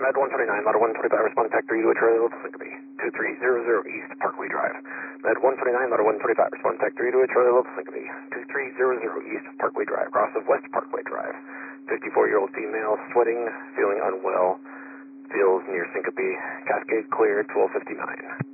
Med 129, Ladder 125, respond tech 3 to a trailer level syncope. 2300 East Parkway Drive. Med 129, Ladder 125, respond tech 3 to a trailer level syncope. 2300 East Parkway Drive, cross of West Parkway Drive. 54-year-old female, sweating, feeling unwell, feels near syncope. Cascade cleared, 12:59.